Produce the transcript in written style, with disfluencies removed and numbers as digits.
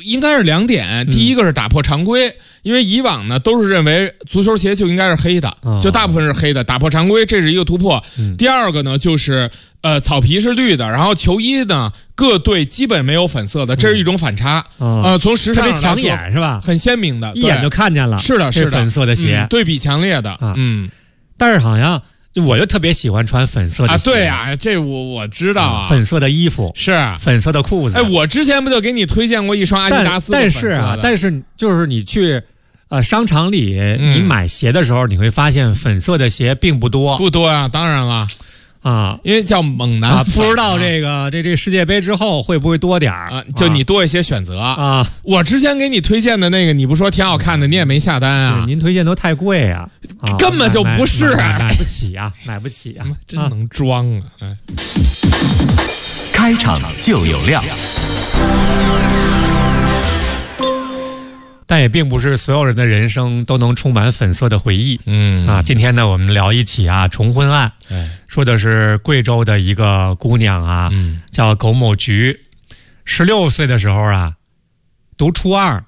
应该是2点，第一个是打破常规，因为以往呢都是认为足球鞋就应该是黑的，就大部分是黑的，打破常规，这是一个突破。第二个呢就是草皮是绿的，然后球衣呢各队基本没有粉色的，这是一种反差。从时尚上来说特别抢眼是吧？ 很鲜明的， 一眼就看见了。 是的，是的， 粉色的鞋， 对比强烈的。 但是好像。我就特别喜欢穿粉色的鞋对啊，这我知道啊， 粉色的衣服是粉色的裤子。 我之前不就给你推荐过一双阿迪达斯的粉色的？ 但是就是你去商场里你买鞋的时候，你会发现粉色的鞋并不多啊，当然了。因为叫猛男不知道这世界杯之后会不会多点儿就你多一些选择啊。我之前给你推荐的那个，你不说挺好看的，你也没下单啊。 您推荐都太贵啊， 根本就不是买不起啊，买不起啊， 真能装啊！ 开场就有料。 但也并不是所有人的人生都能充满粉色的回忆。今天呢，我们聊一起重婚案，说的是贵州的一个姑娘叫苟某菊，16岁的时候读初2，